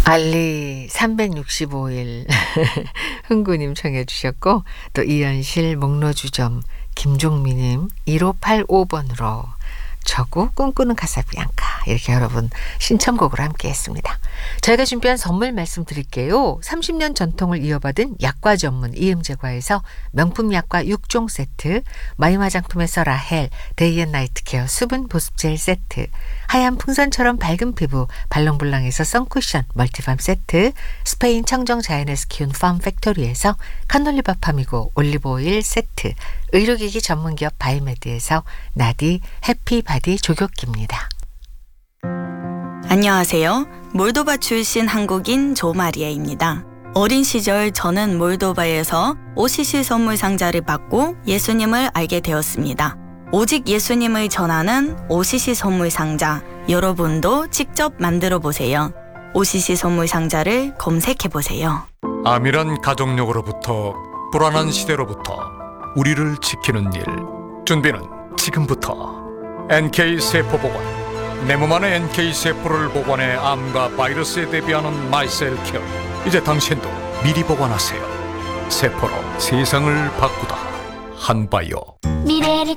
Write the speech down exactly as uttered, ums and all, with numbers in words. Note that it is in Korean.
알리 삼백육십오 일 흥구님 청해 주셨고, 또 이현실 목로주점 김종미님 일오팔오 번으로 저구 꿈꾸는 카사비앙카, 이렇게 여러분 신청곡으로 함께 했습니다. 저희가 준비한 선물 말씀드릴게요. 삼십 년 전통을 이어받은 약과 전문 이음제과에서 명품 약과 육 종 세트, 마임 화장품에서 라헬 데이앤나이트 케어 수분 보습젤 세트, 하얀 풍선처럼 밝은 피부 발롱블랑에서 선쿠션 멀티밤 세트, 스페인 청정 자연에서 키운 팜팩토리에서 카놀리밥 파미고 올리브오일 세트, 의료기기 전문기업 바이메드에서 나디 해피바디 조격기입니다. 안녕하세요. 몰도바 출신 한국인 조마리아입니다. 어린 시절 저는 몰도바에서 오시시 선물 상자를 받고 예수님을 알게 되었습니다. 오직 예수님을 전하는 오시시 선물 상자, 여러분도 직접 만들어 보세요. 오시시 선물 상자를 검색해 보세요. 암이란 가족력으로부터 불안한 시대로부터 우리를 지키는 일, 준비는 지금부터. 엔케이 세포보건, 내 몸 안에 엔케이 세포를 보관해 암과 바이러스에 대비하는 마이셀 케어. 이제 당신도 미리 보관하세요. 세포로 세상을 바꾸다. 한바이오. 미래를